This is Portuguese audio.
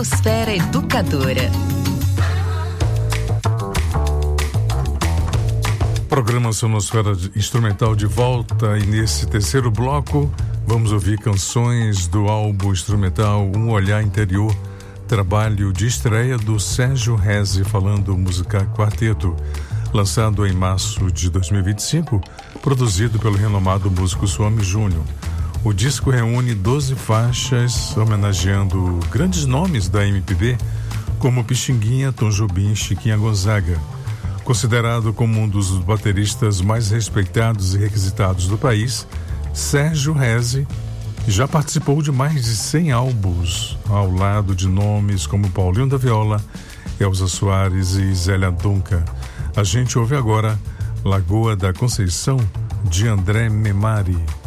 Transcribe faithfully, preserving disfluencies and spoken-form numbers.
Podosfera Educadora. Programa Sonosfera Instrumental de volta, e nesse terceiro bloco vamos ouvir canções do álbum instrumental Um Olhar Interior, trabalho de estreia do Sérgio Reze, falando música quarteto, lançado em março de dois mil e vinte e cinco, produzido pelo renomado músico Swami Júnior. O disco reúne doze faixas homenageando grandes nomes da M P B, como Pixinguinha, Tom Jobim e Chiquinha Gonzaga. Considerado como um dos bateristas mais respeitados e requisitados do país, Sérgio Reze já participou de mais de cem álbuns, ao lado de nomes como Paulinho da Viola, Elza Soares e Zélia Duncan. A gente ouve agora Lagoa da Conceição, de André Memari.